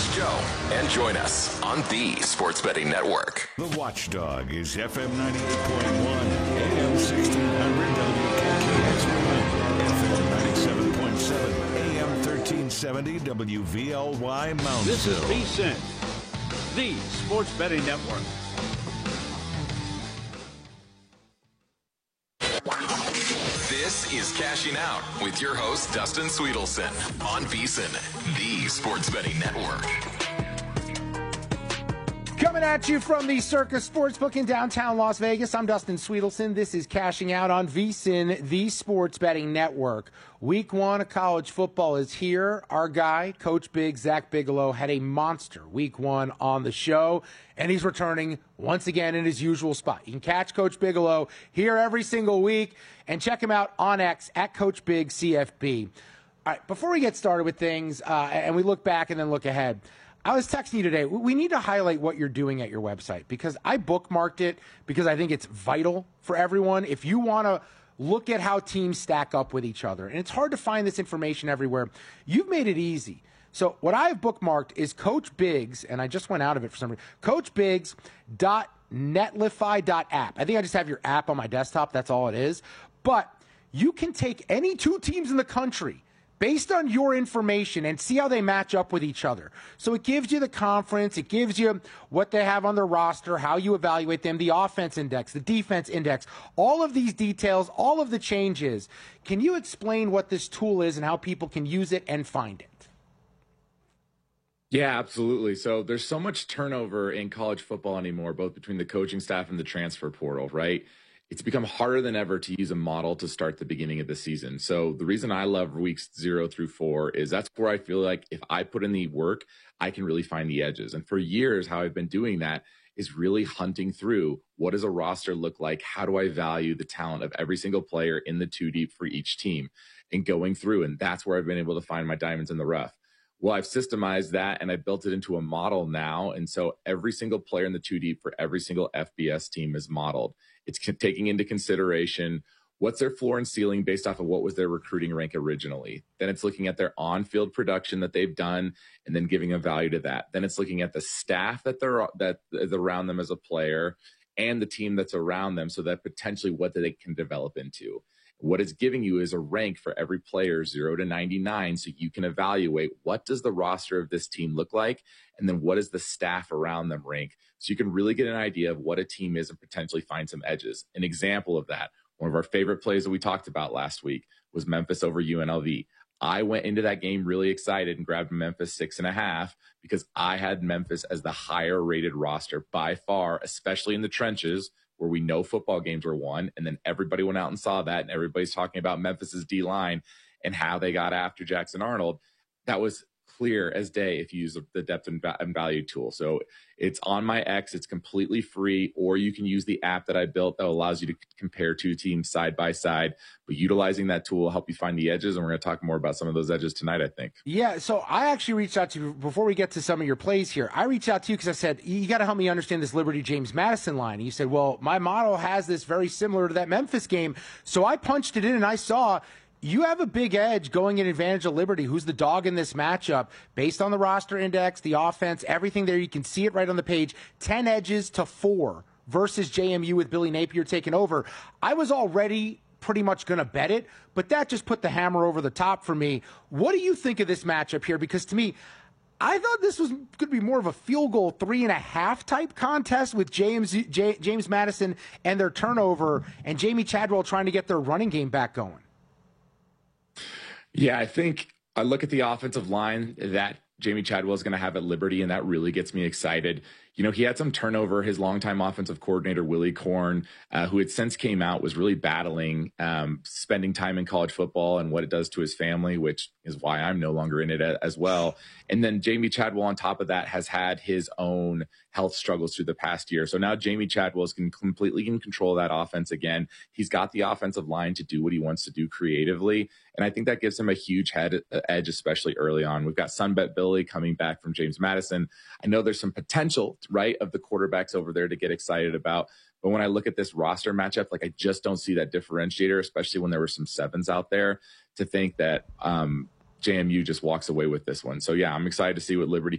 Here's Joe, and join us on the Sports Betting Network. The Watchdog is FM 98.1, AM 1600 WKKX1, FM 97.7, AM 1370 WVLY Moundsville. This is VSiN, the Sports Betting Network. This is Cashing Out with your host, Dustin Sweetelson, on VSiN, the Sports Betting Network. Coming at you from the Circus Sportsbook in downtown Las Vegas, I'm Dustin Sweetelson. This is Cashing Out on VSiN, the Sports Betting Network. Week 1 of college football is here. Our guy, Coach Big, Zach Bigelow, had a monster Week 1 on the show, and he's returning once again in his usual spot. You can catch Coach Bigelow here every single week, and check him out on X at Coach Big CFB. All right, before we get started with things, and we look back and then look ahead, I was texting you today. We need to highlight what you're doing at your website because I bookmarked it because I think it's vital for everyone. If you want to look at how teams stack up with each other, and it's hard to find this information everywhere, you've made it easy. So what I've bookmarked is Coach Biggs, and I just went out of it for some reason, coachbiggs.netlify.app. I think I just have your app on my desktop. That's all it is. But you can take any two teams in the country based on your information and see how they match up with each other. So it gives you the conference, it gives you what they have on their roster, how you evaluate them, the offense index, the defense index, all of these details, all of the changes. Can you explain what this tool is and how people can use it and find it? Yeah, absolutely. So there's so much turnover in college football anymore, both between the coaching staff and the transfer portal, right? It's become harder than ever to use a model to start the beginning of the season. So the reason I love weeks 0 through 4 is that's where I feel like if I put in the work, I can really find the edges. And for years, how I've been doing that is really hunting through what does a roster look like? How do I value the talent of every single player in the 2 deep for each team and going through? And that's where I've been able to find my diamonds in the rough. Well, I've systemized that and I built it into a model now. And so every single player in the 2 deep for every single FBS team is modeled. It's taking into consideration what's their floor and ceiling based off of what was their recruiting rank originally. Then it's looking at their on-field production that they've done and then giving a value to that. Then it's looking at the staff that is around them as a player and the team that's around them so that potentially what they can develop into. What it's giving you is a rank for every player 0 to 99 so you can evaluate what does the roster of this team look like and then what does the staff around them rank so you can really get an idea of what a team is and potentially find some edges. An example of that, one of our favorite plays that we talked about last week was Memphis over UNLV. I went into that game really excited and grabbed Memphis 6.5 because I had Memphis as the higher rated roster by far, especially in the trenches, where we know football games were won. And then everybody went out and saw that. And everybody's talking about Memphis's D-line and how they got after Jackson Arnold. That was clear as day if you use the depth and value tool. So it's on my X. It's completely free, or you can use the app that I built that allows you to compare 2 teams side by side. But utilizing that tool will help you find the edges. And we're going to talk more about some of those edges tonight, I think. Yeah, so I actually reached out to you before we get to some of your plays here. I reached out to you because I said, you got to help me understand this Liberty James Madison line. And you said, well, my model has this very similar to that Memphis game. So I punched it in and I saw you have a big edge going in advantage of Liberty, who's the dog in this matchup, based on the roster index, the offense, everything there. You can see it right on the page. 10 edges to 4 versus JMU with Billy Napier taking over. I was already pretty much going to bet it, but that just put the hammer over the top for me. What do you think of this matchup here? Because to me, I thought this was going to be more of a field goal 3.5 type contest with James Madison and their turnover and Jamie Chadwell trying to get their running game back going. Yeah, I think I look at the offensive line that Jamie Chadwell is going to have at Liberty, and that really gets me excited. You know, he had some turnover. His longtime offensive coordinator, Willie Korn, who had since came out, was really battling spending time in college football and what it does to his family, which is why I'm no longer in it as well. And then Jamie Chadwell, on top of that, has had his own health struggles through the past year. So now Jamie Chadwell is completely in control of that offense again. He's got the offensive line to do what he wants to do creatively. And I think that gives him a huge edge, especially early on. We've got Sunbet Billy coming back from James Madison. I know there's some potential, right, of the quarterbacks over there to get excited about. But when I look at this roster matchup, like I just don't see that differentiator, especially when there were some 7s out there, to think that JMU just walks away with this one. So, yeah, I'm excited to see what Liberty